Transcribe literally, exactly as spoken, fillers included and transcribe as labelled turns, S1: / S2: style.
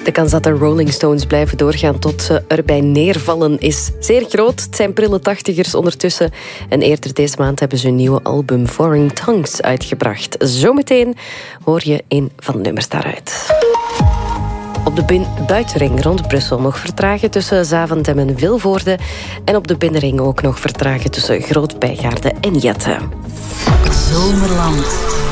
S1: De kans dat de Rolling Stones blijven doorgaan tot ze erbij neervallen is zeer groot. Het zijn prille tachtigers ondertussen. En eerder deze maand hebben ze een nieuwe album Foreign Tongues uitgebracht. Zometeen hoor je een van de nummers daaruit. Op de bin- buitenring rond Brussel nog vertragen tussen Zaventem en Vilvoorde. En op de binnenring ook nog vertragen tussen Groot-Bijgaarde en Jette.
S2: Zomerland.